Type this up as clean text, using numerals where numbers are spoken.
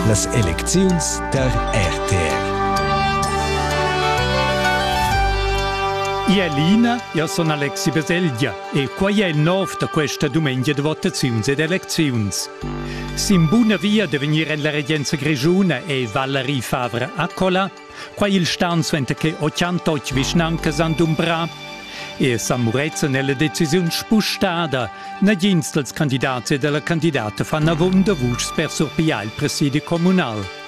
las elecziuns der RTR. Lina, io sono Alexi Baselgia e qua è il nov da questa domenica di votazioni ed elezioni. Sim buona via di venire alla Regenza Grigiuna e Valerie Favre Accola, qua il stanzo vente che 88 visnanca Sandumbra e Samurezza nella decisione spostata na dins dels candidati e della candidata fanno avunda vuce per sorpiare il presidio comunale.